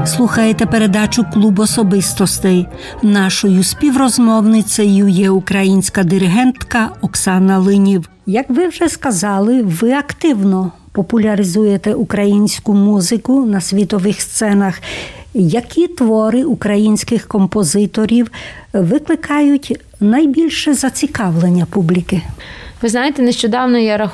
Слухаєте передачу «Клуб особистостей». Нашою співрозмовницею є українська диригентка Оксана Линів. Як ви вже сказали, ви активно популяризуєте українську музику на світових сценах. Які твори українських композиторів викликають найбільше зацікавлення публіки? Ви знаєте, нещодавно я